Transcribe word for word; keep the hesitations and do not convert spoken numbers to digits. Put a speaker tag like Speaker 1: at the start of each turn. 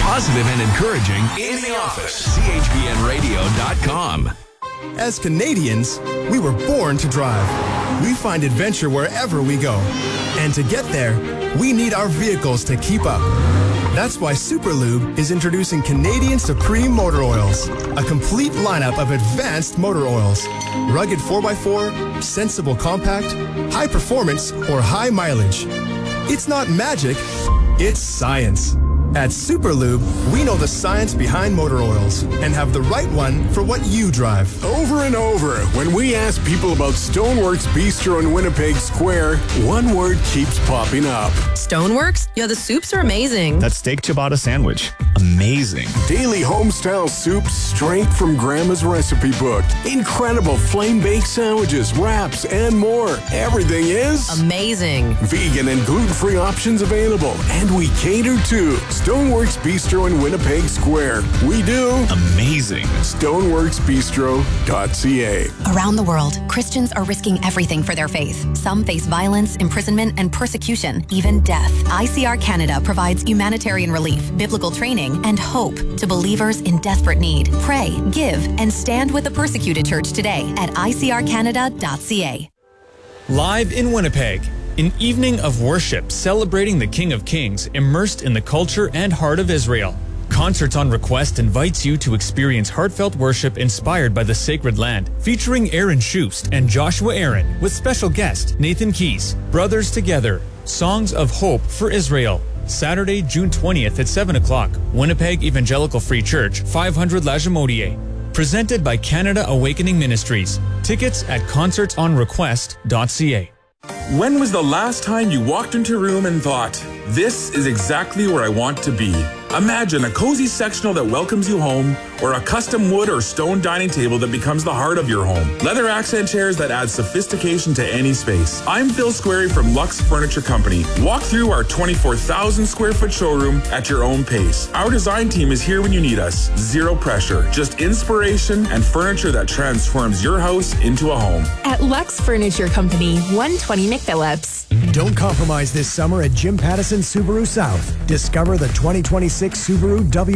Speaker 1: positive and encouraging in the office. C H P N radio dot com.
Speaker 2: As Canadians, we were born to drive. We find adventure wherever we go. And to get there, we need our vehicles to keep up. That's why Superlube is introducing Canadian Supreme Motor Oils, a complete lineup of advanced motor oils. Rugged four by four, sensible compact, high performance, or high mileage. It's not magic, it's science. At Superlube, we know the science behind motor oils and have the right one for what you drive.
Speaker 3: Over and over, when we ask people about Stoneworks Bistro in Winnipeg Square, one word keeps popping up.
Speaker 4: Stoneworks? Yeah, the soups are amazing.
Speaker 5: That steak ciabatta sandwich, amazing.
Speaker 3: Daily home-style soups straight from Grandma's recipe book. Incredible flame-baked sandwiches, wraps, and more. Everything is...
Speaker 4: amazing.
Speaker 3: Vegan and gluten-free options available, and we cater to Stoneworks Bistro in Winnipeg Square. We do
Speaker 5: amazing.
Speaker 3: Stoneworks Bistro dot C A.
Speaker 6: Around the world, Christians are risking everything for their faith. Some face violence, imprisonment, and persecution, even death. I C R Canada provides humanitarian relief, biblical training, and hope to believers in desperate need. Pray, give, and stand with the persecuted church today at I C R Canada dot C A.
Speaker 7: Live in Winnipeg, an evening of worship celebrating the King of Kings, immersed in the culture and heart of Israel. Concerts on Request invites you to experience heartfelt worship inspired by the sacred land, featuring Aaron Schust and Joshua Aaron, with special guest Nathan Keys. Brothers Together, Songs of Hope for Israel. Saturday, June twentieth at seven o'clock, Winnipeg Evangelical Free Church, five hundred La Jamodier. Presented by Canada Awakening Ministries. Tickets at concerts on request dot C A.
Speaker 8: When was the last time you walked into a room and thought, this is exactly where I want to be? Imagine a cozy sectional that welcomes you home, or a custom wood or stone dining table that becomes the heart of your home. Leather accent chairs that add sophistication to any space. I'm Phil Squarey from Lux Furniture Company. Walk through our twenty-four thousand square foot showroom at your own pace. Our design team is here when you need us. Zero pressure, just inspiration and furniture that transforms your house into a home.
Speaker 9: At Lux Furniture Company, one twenty McPhillips.
Speaker 10: Don't compromise this summer at Jim Pattison Subaru South. Discover the twenty twenty-six Subaru W